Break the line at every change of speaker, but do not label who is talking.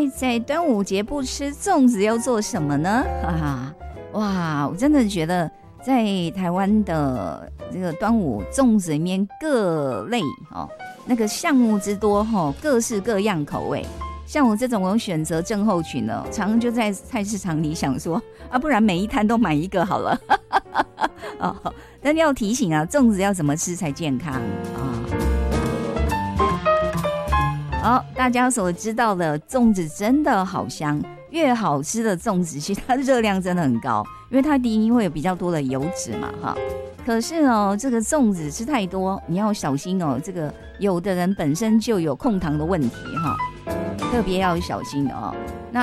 在端午节不吃粽子要做什么呢？哇，我真的觉得在台湾的这个端午粽子里面各类那个项目之多各式各样口味。像我这种有选择症候群呢，常常就在菜市场里想说不然每一摊都买一个好了。但要提醒粽子要怎么吃才健康好，大家所知道的粽子真的好香，越好吃的粽子其实它热量真的很高，因为它第一会有比较多的油脂嘛可是这个粽子吃太多你要小心这个有的人本身就有控糖的问题特别要小心的